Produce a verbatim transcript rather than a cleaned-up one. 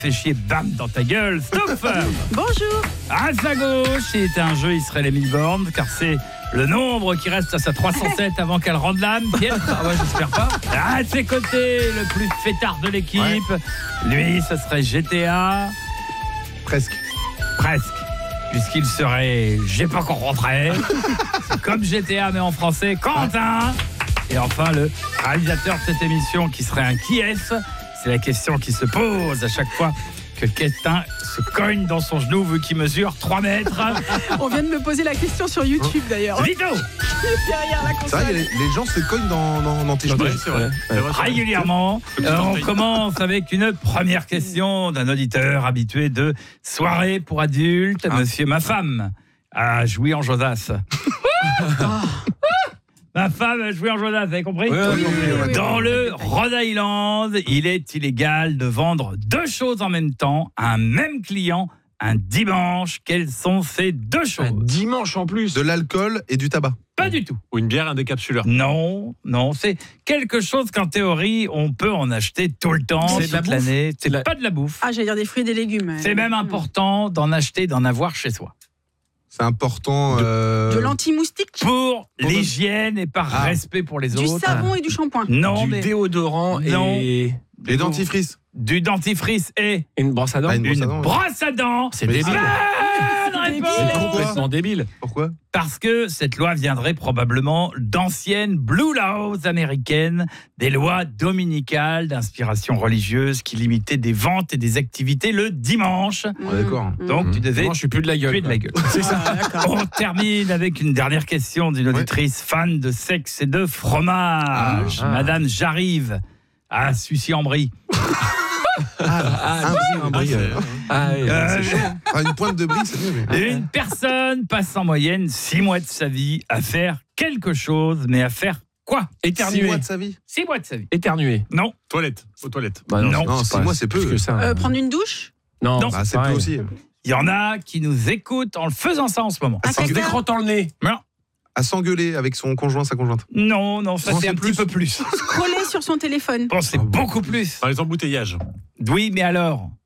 Fais chier, bam, dans ta gueule, stop. Bonjour. À sa gauche, s'il était un jeu, il serait les mille bornes, car c'est le nombre qui reste à sa trois cent sept avant qu'elle rende l'âme. Pierre, ah ouais, j'espère pas. À ses côtés, le plus fêtard de l'équipe. Ouais. Lui, ce serait G T A. Presque. Presque. Puisqu'il serait J'ai pas encore rentré. C'est comme G T A, mais en français, Quentin. Et enfin, le réalisateur de cette émission, qui serait un qui est-ce. C'est la question qui se pose à chaque fois que Quentin se cogne dans son genou, vu qu'il mesure trois mètres. On vient de me poser la question sur YouTube d'ailleurs. Vito. Derrière la console. C'est vrai, les, les gens se cognent dans, dans, dans tes genoux. Ouais, c'est vrai. Ouais. Régulièrement. Euh, on commence avec une première question d'un auditeur habitué de soirée pour adultes, ah. Monsieur Ma Femme a joué en Josas. Ah. Ma femme a joué en Josas, vous avez compris? Oui, oui, oui, oui, Dans oui. le Rhode Island, il est illégal de vendre deux choses en même temps à un même client un dimanche. Quelles sont ces deux choses? Un dimanche en plus. De l'alcool et du tabac. Pas du tout. Ou une bière, un décapsuleur. Non, non, c'est quelque chose qu'en théorie, on peut en acheter tout le temps, C'est de la toute bouffe. l'année. C'est La- pas de la bouffe. Ah, j'allais dire des fruits et des légumes. C'est même important d'en acheter, d'en avoir chez soi. C'est important. Euh... De l'anti-moustique, Pour Pour l'hygiène et par Ah. respect pour les du autres. savon et du shampoing. Non, du mais déodorant Non. et Les dentifrices. du dentifrice et une brosse à dents. Ah, une brosse à une dents. brosse à dents. C'est Mais débile. Bonne débile. réponse. C'est Pourquoi complètement débile. Pourquoi? Parce que cette loi viendrait probablement d'anciennes Blue Laws américaines, des lois dominicales d'inspiration religieuse qui limitaient des ventes et des activités le dimanche. Ah, d'accord. Donc Mmh. tu devais Moi, je suis plus de la gueule. tuer de la gueule. C'est ça. Ah, d'accord. On termine avec une dernière question d'une auditrice fan de sexe et de fromage. Ah. Madame J'arrive à Sucy-en-Brie. Ah, un brie, un brie. euh. Ah, oui, Euh, c'est chaud. Ah, une pointe de brie, c'est mieux. Mais... Une personne passe en moyenne six mois de sa vie à faire quelque chose, mais à faire quoi? Six Éternuer. mois de sa vie. Six mois de sa vie. Éternuer. Non. Toilette. Aux toilettes. Non. Non, six mois, c'est peu. plus que ça. Euh, prendre une douche. Non, Non. Bah, c'est peu pareil. aussi. Il y en a qui nous écoutent en le faisant ça en ce moment. À Ah, En se s'engueuler, décrotant le nez. Non, à s'engueuler avec son conjoint, sa conjointe. non, non, ça Non, c'est c'est un plus. petit peu plus. Scroller sur son téléphone. Bon, c'est Ah bon. beaucoup plus. Dans les embouteillages. Oui, mais alors,